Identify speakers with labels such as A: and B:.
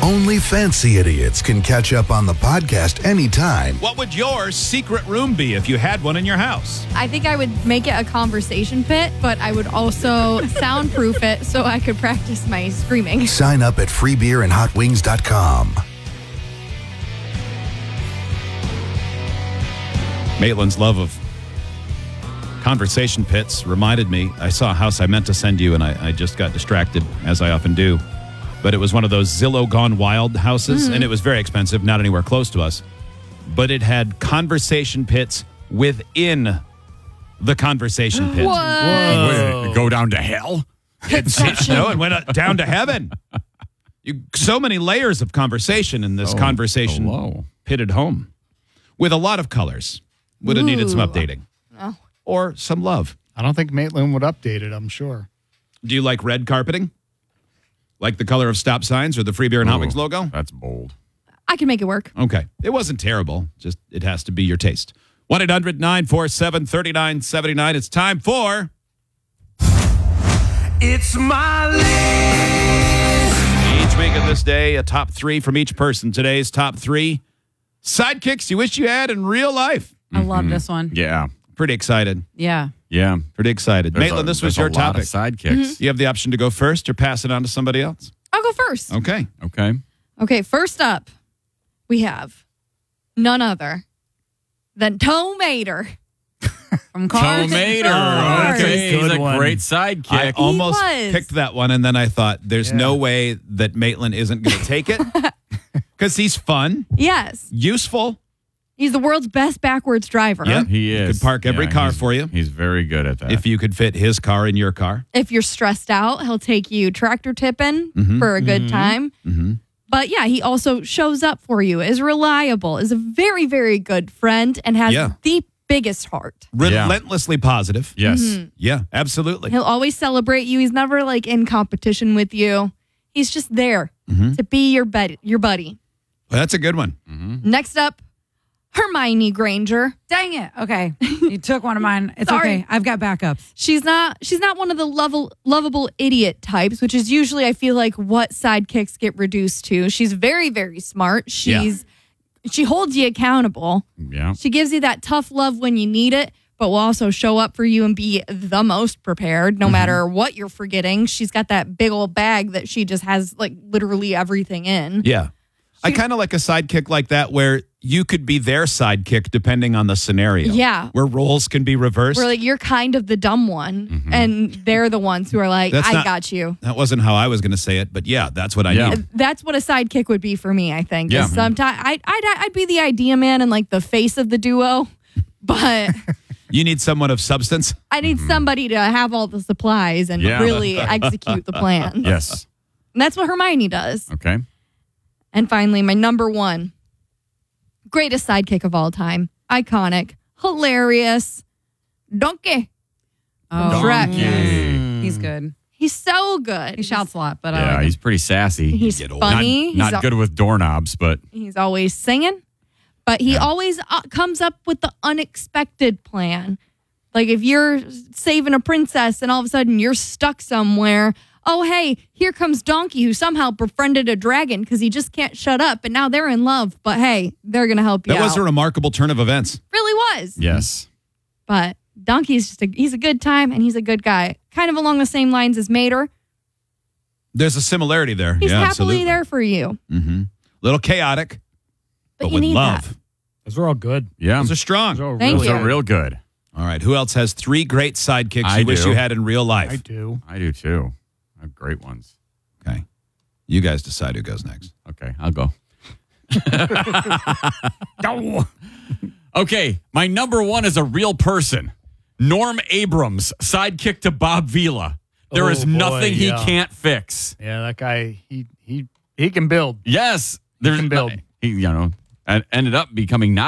A: Only fancy idiots can catch up on the podcast anytime.
B: What would your secret room be if you had one in your house?
C: I think I would make it a conversation pit, but I would also soundproof it so I could practice my screaming.
A: Sign up at freebeerandhotwings.com.
B: Maitland's love of conversation pits reminded me. I saw a house I meant to send you, and I just got distracted, as I often do. But it was one of those Zillow Gone Wild houses, and it was very expensive, not anywhere close to us. But it had conversation pits within the conversation pit.
D: Wait, go down to hell?
B: No, it went down to heaven. So many layers of conversation in this conversation pitted home with a lot of colors. Would have needed some updating.
C: Oh.
B: Or some love.
E: I don't think Maitland would update it, I'm sure.
B: Do you like red carpeting? Like the color of stop signs or the Free Beer and Hot Wings logo?
D: That's bold.
C: I can make it work.
B: Okay. It wasn't terrible. Just it has to be your taste. 1-800-947-3979. It's time for...
F: It's my list.
B: Each week of this day, a top 3 from each person. Today's top 3 sidekicks you wish you had in real life.
G: I love this one.
D: Yeah.
B: Pretty excited.
G: Yeah.
D: Yeah.
B: Pretty excited. Maitland, this was your topic.
D: There's a lot of sidekicks.
B: You have the option to go first or pass it on to somebody else.
C: I'll go first.
B: Okay.
D: Okay.
C: Okay, first up, we have none other than Toe Mater.
G: From Cars.
D: Toe Mater.
C: Cars.
D: Okay. He's
E: Good
D: a
E: one.
D: great sidekick.
B: I almost
C: was.
B: picked that one, and then I thought, there's no way that Maitland isn't going to take it. Because he's fun,
C: Yes,
B: useful.
C: he's the world's best backwards driver.
B: Yep.
D: He is.
B: Could park every car
D: he's-
B: for you.
D: He's very good at that.
B: If you could fit his car in your car.
C: If you're stressed out, he'll take you tractor tipping for a good time.
B: Mm-hmm.
C: But yeah, he also shows up for you, is reliable, is a very, very good friend, and has the biggest heart.
B: Relentlessly positive.
D: Yes.
B: Yeah, absolutely.
C: He'll always celebrate you. He's never like in competition with you. He's just there to be your buddy.
B: Well, that's a good one.
C: Next up, Hermione Granger.
G: Dang it. Okay. You took one of mine. It's
C: Sorry.
G: okay. I've got backups.
C: She's not one of the lovable idiot types, which is usually I feel like what sidekicks get reduced to. She's very, very smart. She holds you accountable.
D: Yeah.
C: She gives you that tough love when you need it, but will also show up for you and be the most prepared no matter what you're forgetting. She's got that big old bag that she just has like literally everything in.
B: Yeah. I kind of like a sidekick like that where you could be their sidekick depending on the scenario.
C: Yeah.
B: Where roles can be reversed.
C: Where like you're kind of the dumb one and they're the ones who are like, I got you.
B: That wasn't how I was going to say it, but yeah, that's what I need.
C: That's what a sidekick would be for me, I think.
D: Yeah.
C: Sometimes I'd be the idea man and like the face of the duo, but
B: You need someone of substance.
C: I need somebody to have all the supplies and really execute the plan.
D: Yes.
C: And that's what Hermione does.
D: Okay.
C: And finally, my number 1, greatest sidekick of all time, iconic, hilarious, Donkey.
G: Oh,
C: Shrek.
G: yes. He's good.
C: He's so good.
G: He shouts a lot, but
D: Yeah, he's pretty sassy.
C: He's
B: Get old.
C: funny.
D: Not good with doorknobs, but
C: He's always singing, but he always comes up with the unexpected plan. Like if you're saving a princess and all of a sudden you're stuck somewhere, oh, hey, here comes Donkey, who somehow befriended a dragon because he just can't shut up, and now they're in love. But hey, they're going to help you
B: That was
C: out.
B: a remarkable turn of events.
C: Really was.
D: yes.
C: But Donkey's he's a good time, and he's a good guy. Kind of along the same lines as Mater.
B: There's a similarity there.
C: He's
B: yeah,
C: happily
B: absolutely.
C: there for you.
B: Little chaotic,
C: But you
B: with
C: need
B: love.
C: that.
E: Those are all good.
D: Yeah.
B: Those are strong.
E: Those are
C: Thank
D: Those
C: you.
D: are real good.
B: All right. Who else has 3 great sidekicks
D: I
B: you wish
D: do.
B: you had in real life?
E: I do.
D: I do too. I have great ones.
B: Okay. You guys decide who goes next.
D: Okay, I'll go.
E: Go.
D: Okay, my number 1 is a real person. Norm Abrams, sidekick to Bob Vila. There is
E: Oh, boy,
D: nothing he
E: yeah.
D: can't fix.
E: Yeah, that guy, he can build.
D: Yes, there's
E: can build.
D: He ended up becoming not